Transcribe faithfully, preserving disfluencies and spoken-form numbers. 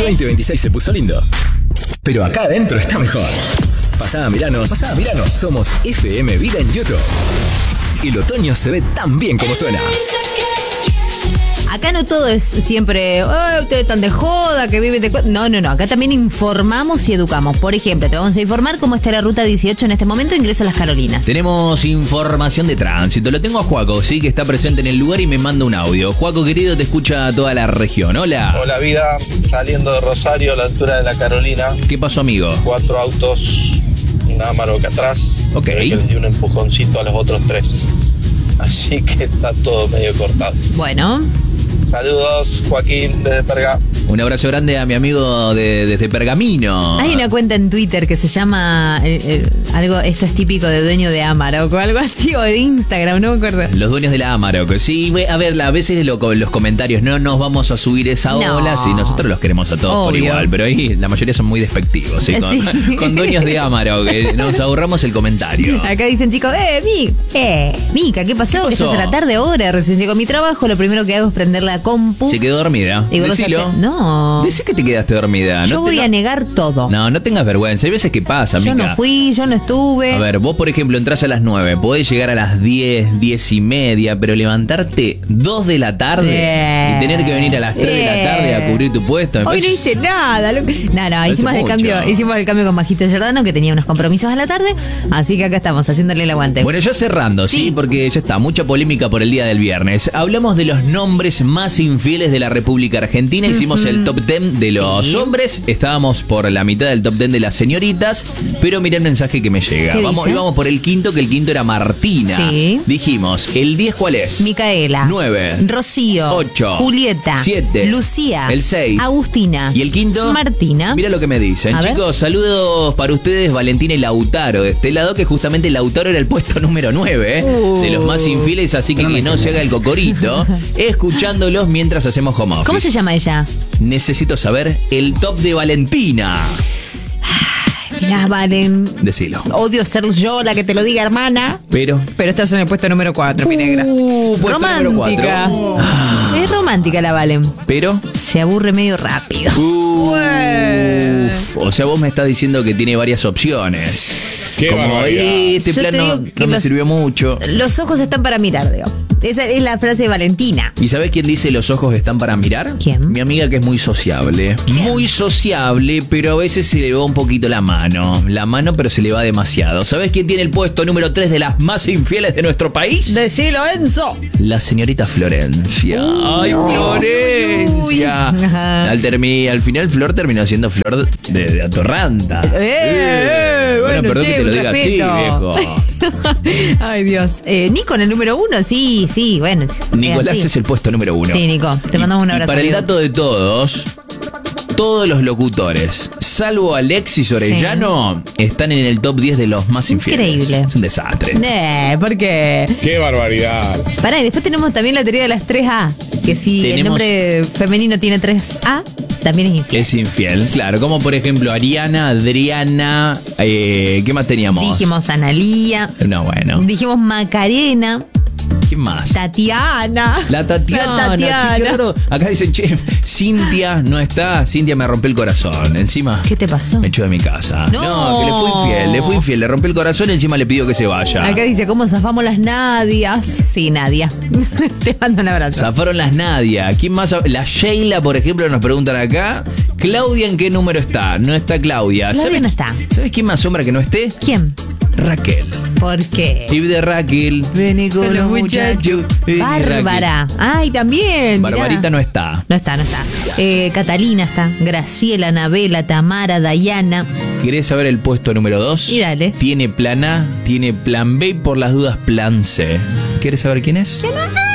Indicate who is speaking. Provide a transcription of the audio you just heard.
Speaker 1: veinte veintiséis se puso lindo, pero acá adentro está mejor. Pasá a mirarnos, pasá a mirarnos. Somos F M Vida en YouTube. Y el otoño se ve tan bien como suena.
Speaker 2: Acá no todo es siempre, oh, ustedes están de joda, que viven de... No, no, no. Acá también informamos y educamos. Por ejemplo, te vamos a informar cómo está la ruta dieciocho en este momento, ingreso a Las Carolinas.
Speaker 3: Tenemos información de tránsito. Lo tengo a Juaco, sí, que está presente en el lugar y me manda un audio. Juaco, querido, te escucha toda la región. Hola.
Speaker 4: Hola, Vida. Saliendo de Rosario a la altura de La Carolina.
Speaker 3: ¿Qué pasó, amigo?
Speaker 4: Cuatro autos, un Amarok atrás.
Speaker 3: Ok.
Speaker 4: Que les dio un empujoncito a los otros tres. Así que está todo medio cortado.
Speaker 2: Bueno.
Speaker 4: Saludos, Joaquín, desde Perga.
Speaker 3: Un abrazo grande a mi amigo de, desde Pergamino.
Speaker 2: Hay una cuenta en Twitter que se llama eh, eh, algo, esto es típico de dueño de Amarok o algo así, o de Instagram, no me acuerdo.
Speaker 3: Los dueños de la Amarok. Sí, a ver, a veces lo, los comentarios, no nos vamos a subir esa
Speaker 2: No.
Speaker 3: ola, si nosotros los queremos a todos
Speaker 2: Obvio.
Speaker 3: por igual, pero ahí la mayoría son muy despectivos, ¿sí? Con,
Speaker 2: Sí.
Speaker 3: con dueños de Amarok, eh, nos ahorramos el comentario.
Speaker 2: Acá dicen chicos, eh, Mi, eh, Mica, ¿qué pasó?
Speaker 3: ¿Qué pasó?
Speaker 2: Que estás a la tarde ahora, recién llegó a mi trabajo, lo primero que hago es prender la compu.
Speaker 3: Se quedó dormida.
Speaker 2: Y vos
Speaker 3: Decilo.
Speaker 2: haces- No.
Speaker 3: Decí que te quedaste dormida.
Speaker 2: Yo
Speaker 3: no te
Speaker 2: voy
Speaker 3: lo-
Speaker 2: a negar todo.
Speaker 3: No, no tengas vergüenza. Hay veces que pasa,
Speaker 2: Yo
Speaker 3: Mica.
Speaker 2: no fui, yo no estuve.
Speaker 3: A ver, vos por ejemplo entrás a las nueve, podés llegar a las diez, diez y media, pero levantarte dos de la tarde
Speaker 2: Eh,
Speaker 3: y tener que venir a las tres de la tarde a cubrir tu puesto. me
Speaker 2: Hoy no
Speaker 3: parece-
Speaker 2: hice nada. lo- No, no, hicimos el
Speaker 3: mucho.
Speaker 2: cambio, hicimos el cambio con Majito Giordano, que tenía unos compromisos a la tarde, así que acá estamos haciéndole el aguante.
Speaker 3: Bueno, ya cerrando, ¿sí?
Speaker 2: Sí.
Speaker 3: Porque ya está, mucha polémica por el día del viernes. Hablamos de los nombres más infieles de la República Argentina. Hicimos el top diez de los
Speaker 2: Sí.
Speaker 3: hombres. Estábamos por la mitad del top diez de las señoritas. Pero mirá el mensaje que me llega.
Speaker 2: ¿Qué
Speaker 3: Vamos,
Speaker 2: dice?
Speaker 3: íbamos por el quinto, que el quinto era Martina.
Speaker 2: Sí.
Speaker 3: Dijimos, ¿el diez cuál es?
Speaker 2: Micaela,
Speaker 3: nueve,
Speaker 2: Rocío,
Speaker 3: ocho,
Speaker 2: Julieta,
Speaker 3: siete,
Speaker 2: Lucía,
Speaker 3: el seis,
Speaker 2: Agustina
Speaker 3: ¿y el quinto?
Speaker 2: Martina.
Speaker 3: Mira lo que me dicen.
Speaker 2: A ver.
Speaker 3: Chicos, saludos para ustedes, Valentina y Lautaro de este lado, que justamente Lautaro era el puesto número nueve, ¿eh?
Speaker 2: Uh.
Speaker 3: De los más infieles, así que que no se haga el cocorito, escuchándolos mientras hacemos home office.
Speaker 2: ¿Cómo se llama ella?
Speaker 3: Necesito saber el top de Valentina.
Speaker 2: Mirá, Valen.
Speaker 3: Decilo.
Speaker 2: Odio ser yo la que te lo diga, hermana.
Speaker 3: Pero...
Speaker 2: Pero estás en el puesto número cuatro, mi negra.
Speaker 3: Uh, puesto número
Speaker 2: Romántica.
Speaker 3: cuatro.
Speaker 2: Es romántica la Valen.
Speaker 3: Pero...
Speaker 2: Se aburre medio rápido.
Speaker 3: Uf, o sea, vos me estás diciendo que tiene varias opciones.
Speaker 5: Qué
Speaker 3: Como,
Speaker 5: barbaridad.
Speaker 3: "Eh, este
Speaker 2: Yo
Speaker 3: plan
Speaker 2: te
Speaker 3: no,
Speaker 2: digo que
Speaker 3: no me
Speaker 2: los-
Speaker 3: sirvió mucho".
Speaker 2: Los ojos están para mirar, digo. Esa es la frase de Valentina.
Speaker 3: ¿Y sabés quién dice los ojos están para mirar?
Speaker 2: ¿Quién?
Speaker 3: Mi amiga, que es muy sociable.
Speaker 2: ¿Quién?
Speaker 3: Muy sociable, pero a veces se le va un poquito la mano. La mano, pero se le va demasiado. ¿Sabés quién tiene el puesto número tres de las más infieles de nuestro país?
Speaker 2: Decilo, Enzo.
Speaker 3: La señorita Florencia. ¡Ay, Florencia!
Speaker 2: Uy. Ajá.
Speaker 3: Al, termi- al final, Flor terminó siendo Flor de, de Atorranta.
Speaker 2: Eh, eh,
Speaker 3: bueno,
Speaker 2: bueno,
Speaker 3: perdón
Speaker 2: che,
Speaker 3: que te lo
Speaker 2: un
Speaker 3: diga así,
Speaker 2: respeto.
Speaker 3: viejo.
Speaker 2: Ay, Dios. Eh, Nico en el número uno, sí, sí, bueno.
Speaker 3: Nicolás
Speaker 2: así.
Speaker 3: es el puesto número uno.
Speaker 2: Sí, Nico, te mandamos un
Speaker 3: Y- y
Speaker 2: abrazo.
Speaker 3: para el
Speaker 2: amigo.
Speaker 3: dato de todos, todos los locutores, salvo Alexis Orellano, están en el top diez de los más infieles.
Speaker 2: Increíble.
Speaker 3: Es un desastre.
Speaker 2: Eh, ¿por qué?
Speaker 5: Qué barbaridad.
Speaker 2: Pará, y después tenemos también la teoría de las tres A, que si el
Speaker 3: Tenemos-
Speaker 2: nombre femenino tiene tres A, también es infiel.
Speaker 3: Es infiel, claro. Como por ejemplo Ariana, Adriana, eh, ¿qué más teníamos?
Speaker 2: Dijimos Analía,
Speaker 3: No, bueno.
Speaker 2: dijimos Macarena,
Speaker 3: ¿Quién más?
Speaker 2: Tatiana.
Speaker 3: La Tatiana,
Speaker 2: La Tatiana.
Speaker 3: che, qué raro. Acá dicen, che, Cintia no está. Cintia me rompió el corazón. Encima
Speaker 2: ¿Qué te pasó?
Speaker 3: me echó de mi casa.
Speaker 2: No.
Speaker 3: que le fui infiel, le fui infiel, le rompió el corazón y encima le pidió que se vaya.
Speaker 2: Acá dice, ¿cómo zafamos las Nadias? Sí, Nadia. Te mando un abrazo.
Speaker 3: Zafaron las Nadia. ¿Quién más? La Sheila, por ejemplo, nos preguntan acá. Claudia, ¿en qué número está? No está Claudia.
Speaker 2: Claudia
Speaker 3: ¿Sabes-
Speaker 2: no está.
Speaker 3: ¿Sabes quién me asombra que no esté?
Speaker 2: ¿Quién?
Speaker 3: Raquel.
Speaker 2: ¿Por qué?
Speaker 3: Tip de Raquel. Vení con los muchachos. Vení,
Speaker 2: Bárbara. Ay, también. mirá.
Speaker 3: Barbarita no está.
Speaker 2: No está, no está. Eh, Catalina está. Graciela, Anabela, Tamara, Dayana.
Speaker 3: ¿Querés saber el puesto número dos?
Speaker 2: Y dale.
Speaker 3: Tiene plan A, tiene plan B y por las dudas plan C. ¿Quieres saber quién es?
Speaker 2: ¿Quién es?